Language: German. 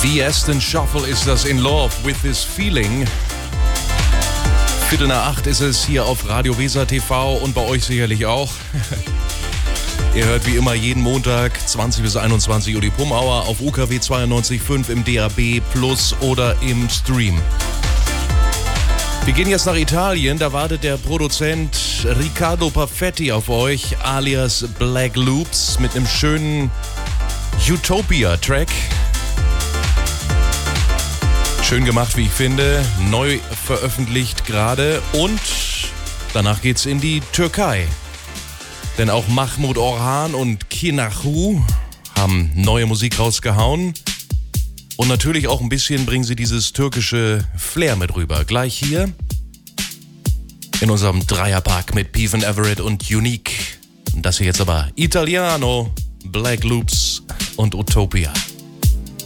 Die Aston Shuffle ist das In Love with This Feeling. 7:45 ist es hier auf Radio Weser TV und bei euch sicherlich auch. Ihr hört wie immer jeden Montag 20 bis 21 Uhr die Pum Hour auf UKW 92.5 im DAB Plus oder im Stream. Wir gehen jetzt nach Italien, da wartet der Produzent Riccardo Perfetti auf euch, alias Black Loops, mit einem schönen Utopia-Track. Schön gemacht, wie ich finde, neu veröffentlicht gerade und danach geht's in die Türkei. Denn auch Mahmut Orhan und Kinahu haben neue Musik rausgehauen. Und natürlich auch ein bisschen bringen sie dieses türkische Flair mit rüber. Gleich hier in unserem Dreierpack mit Peven Everett und Unique. Das hier jetzt aber Italiano, Black Loops und Utopia.